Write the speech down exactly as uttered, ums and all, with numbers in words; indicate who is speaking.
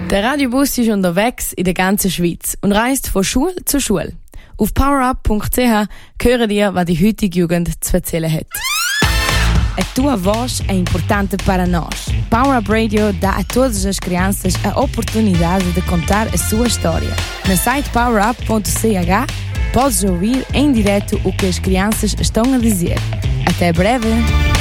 Speaker 1: Der Radiobus ist unterwegs in der ganzen Schweiz und reist von Schule zu Schule. Auf powerup punkt c h hören ihr, was die heutige Jugend zu erzählen hat. A tua voz é importante para nós. Power Up Radio dá a todas as crianças a oportunidade de contar a sua história. No site powerup ponto c h podes ouvir em direto o que as crianças estão a dizer. Até breve!